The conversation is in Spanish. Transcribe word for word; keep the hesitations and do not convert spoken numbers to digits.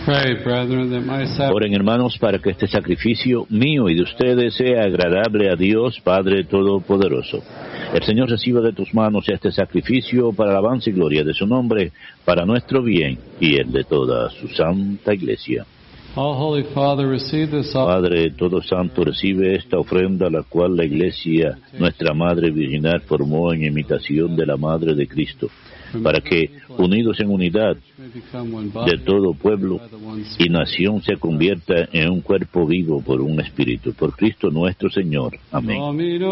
Pray, brethren, that my sacrifice Oren, hermanos, para que este sacrificio mío y de ustedes sea agradable a Dios, Padre Todopoderoso. El Señor reciba de tus manos este sacrificio para alabanza y gloria de su nombre, para nuestro bien y el de toda su santa Iglesia. All Holy Father, receive this offering Padre Todo Santo, recibe esta ofrenda, la cual la Iglesia, nuestra Madre Virginal, formó en imitación de la Madre de Cristo, para que, unidos en unidad may become one body, de todo pueblo by the one y Spirit. nación, se convierta en un cuerpo vivo por un Espíritu. Por Cristo nuestro Señor. Amén. Amen.